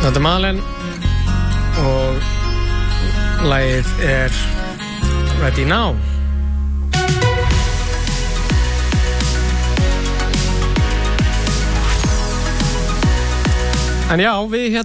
Þetta Malen og lagið Ready Now. En já, við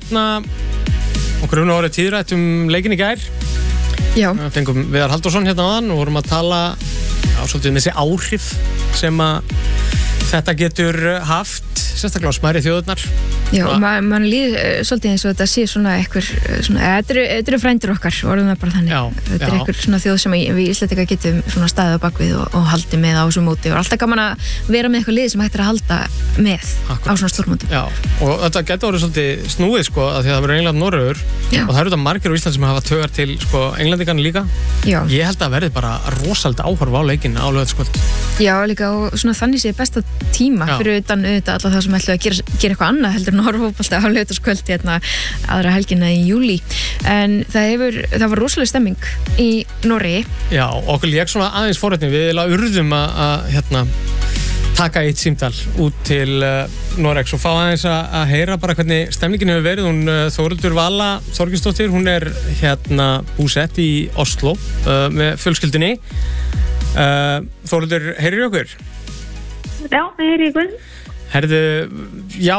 okkur orðið tíðrætt leikinn í gær. Já. Fengum Viðar Halldórsson áðan og vorum að tala svolítið þessi áhrif sem að þetta getur haft, sérstaklega á smærri þjóðirnar. Já, og mann líður svolítið eins og þetta sé svona eitthvað, þetta eru frændur okkar, orðum það bara þannig. Já, þetta er eitthvað svona þjóð sem við Íslendingar getum svona staðið á bakvið og haldið með á þessu móti og alltaf gaman að vera með eitthvað lið sem hægt er að halda með á svona stórmótum. Já, og þetta getur orðið svolítið snúið að því að það verður England Noregur og það eru þetta margir á Ísland sem hafa tögar til Englendingarna líka. Já. Ég held að verði bara rosalega áhorf á leikinn á laugardagskvöld. Já, líka og svona þannig sé besta tíma fyrir utan auðvitað alla það sem ætlu að gera eitthvað annað heldur en horfa fótbolta á laugardagskvöld aðra helgina í júlí. En það var rosalega stemming í Noregi. Já, okkur lék svona aðeins forréttin. Við urðum að taka eitt símtal út til Noregs og fá aðeins að heyra bara hvernig stemningin hefur verið. Hún Þórhildur Vala Þorgeirsdóttir, hún er búsett í Oslo með fjölskyldunni. Þórhildur, heyrir okkur? Já, heyrir ykkur. Herðu, já,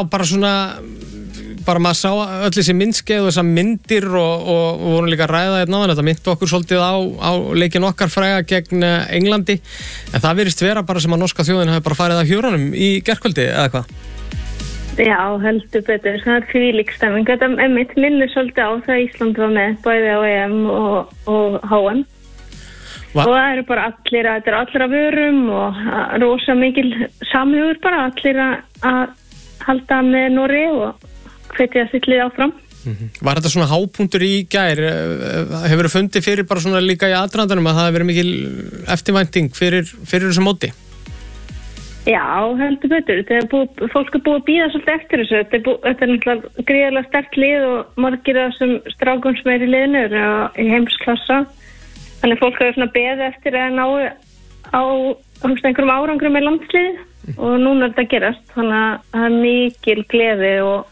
bara maður sá öll þessi myndskeið og þessar myndir og vorum líka að ræða náðan. Þetta myndi okkur svolítið á leikinn okkar fræga gegn Englandi, en það virðist vera bara sem að norska þjóðin hafi bara farið af hjörunum í gærkvöldi, eða hvað? Já, heldur betur. Það þvílík stemming. Þetta minnir svolítið á það Ísland var með, bæði á EM og HM. Og það eru bara allir að vörum og rosa mikil samhugur bara, allir að halda með Noregi og hvetja sitt lið áfram. Var þetta svona hápunktur í gær? Hefur þið fundið fyrir bara svona líka í aðdragandanum að það hefur verið mikil eftirvænting fyrir þessu móti? Já, heldur betur. Fólk er búið að bíða svolítið eftir þessu. Þetta er náttúrulega gríðarlega sterkt lið og margir af þessum strákum sem er í liðinu í heimsklassa. Þannig fólk hefur svona beðið eftir að ná á einhverjum árangrum með landsliði og núna er þetta að gerast. Þannig að það er mikil gleði og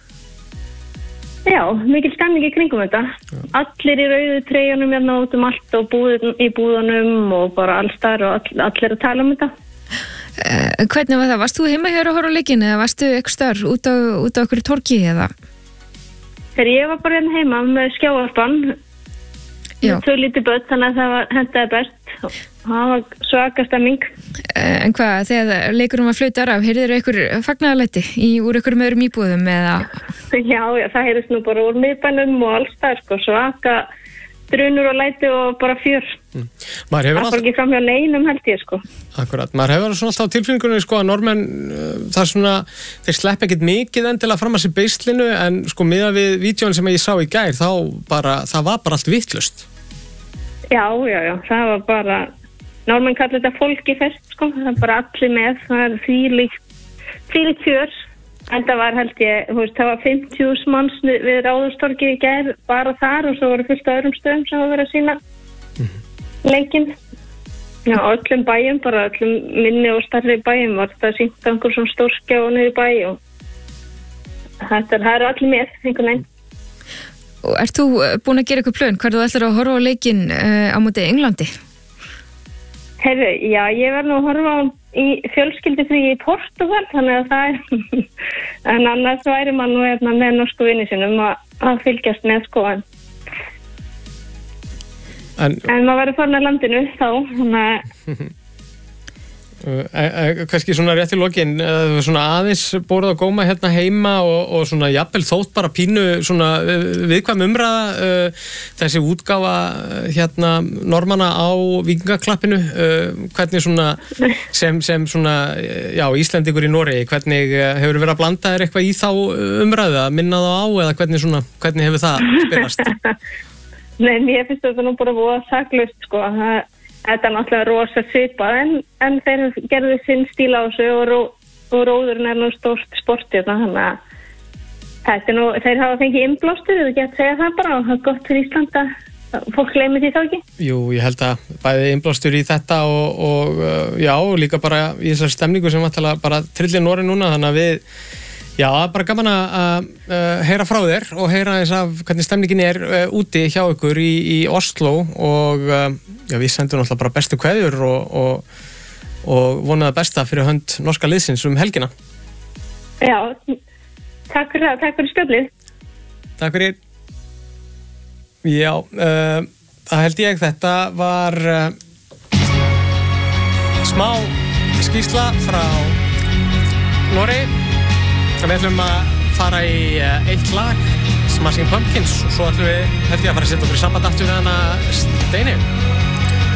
já, mikil stemning í kringum þetta. Já. Allir í rauðu treyjunum út allt og í búðunum og bara alls þar og allir að tala þetta. Hvernig var það? Varst þú heima hér að horfa á leikinn eða varstu eitthvað starf út á okkur torgi eða? Þegar ég var bara heima með skjávarpann, tvö lítið börn, þannig að það hentaði best og það var svaka stemming. En hvað, þegar leikurum var flautar af, heyrðir ykkur fagnaðarlæti úr ykkur öðrum íbúðum eða? Já, það heyrðist nú bara úr miðbænum og alls það, svaka drunur og læti og bara fjör. Það var ekki fram hjá neinum held ég, Akkurat, maður hefur svona alltaf á tilfinningunni, að normenn, það er svona, þeir slepp ekkert mikið endilega fram að sér beislinu, en miðað við vídeóin sem ég sá í gær, það var bara allt vitlaust. Já, það var bara, normenn kallar þetta fólkifest, það er bara allir með, það er þvílíkt fjör. En það var held ég, það var 50.000 manns við Ráðhústorgið í gær bara þar og svo voru fullt af öðrum stöðum sem var verið að sýna leikinn. Já, öllum bæjum, bara öllum minni og stærri bæjum var þetta sýnt á einhver svona stórskjá og niður bæ og það eru allir með, einhvern veginn. Og ert þú búin að gera eitthvað plön? Hvað þú ætlar að horfa á leikinn á móti Englandi? Heyrðu, já, ég var nú að horfa á í fjölskyldufrí í Portugal, þannig að það er en annars væri mann nú með norsku vinni sinum að fylgjast með en maður verður farin að landinu þá, þannig kannski svona rétt í lokin svona aðeins borða og góma hérna heima og svona jafnvel þótt bara pínu svona viðkvæm umræða þessi útgáfa hérna normanna á Víkingaklappinu hvernig svona sem svona já Íslendingur í Noregi hvernig hefur verið að blanda þér eitthvað í þá umræðu að minna þá á eða hvernig hefur það spilast? Nei, ég finnst þetta nú bara voða saklaust Þetta er náttúrulega rosa svipað en þeir gerðu sinn stíl á þessu og róðurinn er nú stórt sporti þannig að þetta er nú, þeir hafa fengið innblástur, þú getur að segja það bara og það er gott fyrir Ísland að fólk gleymi því þá ekki. Jú, ég held að bæði innblástur í þetta og já, líka bara í þessar stemningu sem bara trillir Noreg núna þannig að við Já, bara gaman að heyra frá þér og heyra eins af hvernig stemningin úti hjá ykkur í Oslo og við sendum náttúrulega bara bestu kveðjur og vonaðu besta fyrir hönd norska liðsins helgina. Já, takk fyrir það, takk fyrir spjallið. Takk fyrir. Já, það held ég, þetta var smá skýrsla frá Noregi. Við ætlum að fara í eitt lag, Smashing Pumpkins, og svo ætlum við, held ég, að fara að setja okkur í samband aftur við hana Steini.